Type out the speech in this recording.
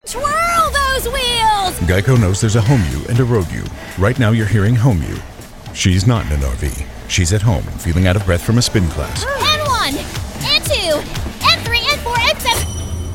Twirl those wheels! Geico knows there's a home you and a road you. Right now you're hearing home you. She's not in an RV. She's at home, feeling out of breath from a spin class.